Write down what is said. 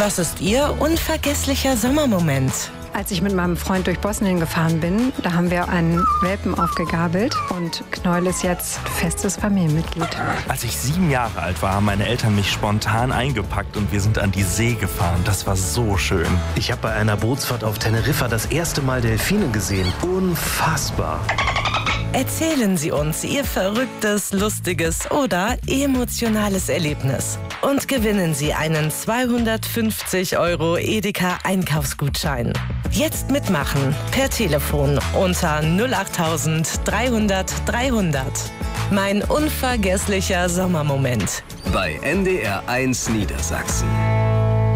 Was ist Ihr unvergesslicher Sommermoment? Als ich mit meinem Freund durch Bosnien gefahren bin, da haben wir einen Welpen aufgegabelt und Knäuel ist jetzt festes Familienmitglied. Als ich 7 Jahre alt war, haben meine Eltern mich spontan eingepackt und wir sind an die See gefahren. Das war so schön. Ich habe bei einer Bootsfahrt auf Teneriffa das erste Mal Delfine gesehen. Unfassbar. Erzählen Sie uns Ihr verrücktes, lustiges oder emotionales Erlebnis und gewinnen Sie einen 250 € Edeka Einkaufsgutschein. Jetzt mitmachen per Telefon unter 08000 300 300. Mein unvergesslicher Sommermoment. Bei NDR 1 Niedersachsen.